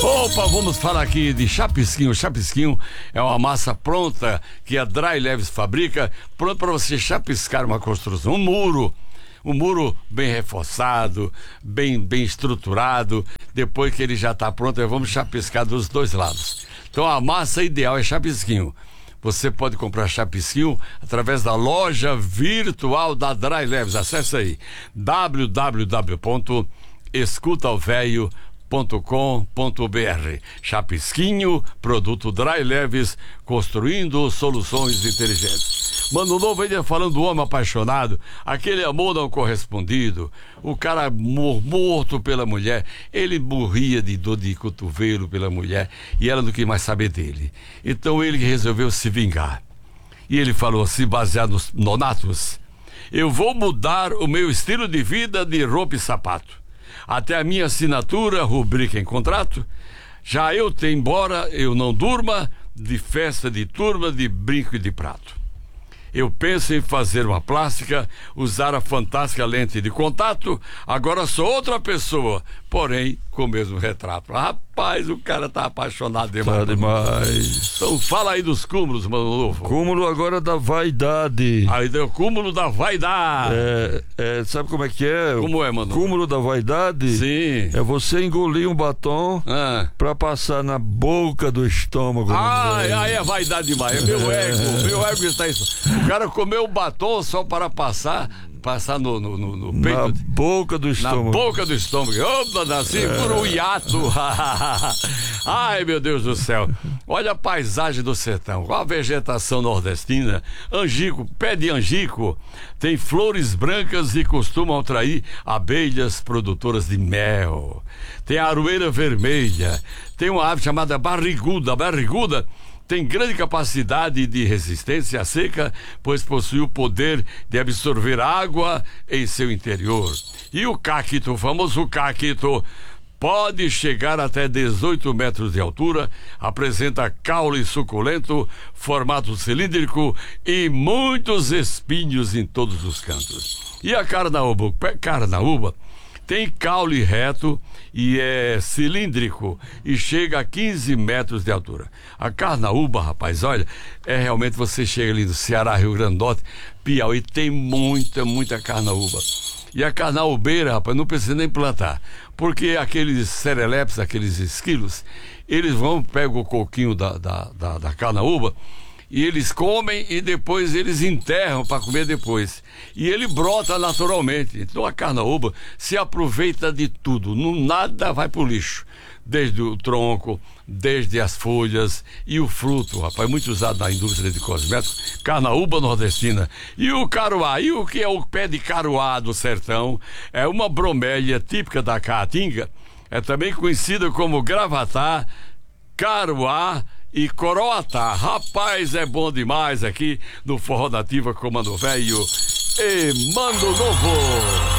Opa, vamos falar aqui de chapisquinho. Chapisquinho é uma massa pronta que a Dry Leves fabrica, pronto para você chapiscar uma construção, um muro bem reforçado, bem estruturado. Depois que ele já está pronto, vamos chapiscar dos dois lados. Então a massa ideal é chapisquinho. Você pode comprar chapisquinho através da loja virtual da Dry Leves. Acesse aí www.escutaovelho.com.br. Chapisquinho, produto Dry Leves, construindo soluções inteligentes. Mano Novo ainda falando do homem apaixonado, aquele amor não correspondido, o cara morto pela mulher, ele morria de dor de cotovelo pela mulher e ela não quis mais saber dele. Então ele resolveu se vingar. E ele falou assim, baseado nos Nonatos: eu vou mudar o meu estilo de vida de roupa e sapato. Até a minha assinatura rubrica em contrato. Já eu tenho, embora eu não durma, de festa de turma, de brinco e de prato. Eu penso em fazer uma plástica, usar a fantástica lente de contato. Agora sou outra pessoa, porém com o mesmo retrato. Rapaz, o cara tá apaixonado demais. Tá demais. Então fala aí dos cúmulos, Mano Novo. Cúmulo agora da vaidade. Aí deu cúmulo da vaidade. Sabe como é que é? Como é, Mano? Cúmulo da vaidade? Sim. É você engolir um batom pra passar na boca do estômago. Aí é vaidade demais. É meu ego está isso. O cara comeu o batom só para passar no peito. Na boca do estômago. Na boca do estômago. Opa, nasci por um hiato. Ai, meu Deus do céu. Olha a paisagem do sertão. Com a vegetação nordestina, angico, pé de angico, tem flores brancas e costumam atrair abelhas produtoras de mel. Tem a aroeira vermelha. Tem uma ave chamada barriguda. A barriguda tem grande capacidade de resistência à seca, pois possui o poder de absorver água em seu interior. E o cacto, o famoso cacto, pode chegar até 18 metros de altura, apresenta caule suculento, formato cilíndrico e muitos espinhos em todos os cantos. E a carnaúba tem caule reto e é cilíndrico e chega a 15 metros de altura. A carnaúba, rapaz, olha, realmente você chega ali do Ceará, Rio Grande do Norte, Piauí, tem muita carnaúba. E a carnaúbeira, rapaz, não precisa nem plantar, porque aqueles serelepes, aqueles esquilos, eles pegam o coquinho da carnaúba e eles comem e depois eles enterram para comer depois. E ele brota naturalmente. Então a carnaúba se aproveita de tudo, nada vai pro lixo. Desde o tronco, desde as folhas e o fruto, rapaz, muito usado na indústria de cosméticos, carnaúba nordestina. E o caruá, e o que é o pé de caruá do sertão? É uma bromélia típica da Caatinga, é também conhecida como gravatá, caruá e coroatá. Rapaz, é bom demais aqui no Forró Nativa com Mano Velho e Mano Novo.